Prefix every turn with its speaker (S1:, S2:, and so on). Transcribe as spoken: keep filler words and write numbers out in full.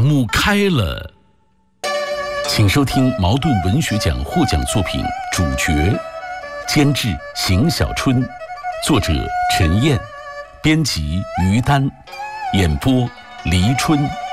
S1: 幕开了，请收听茅盾文学奖获奖作品《主角》，监制邢小春，作者陈燕，编辑于丹，演播黎春。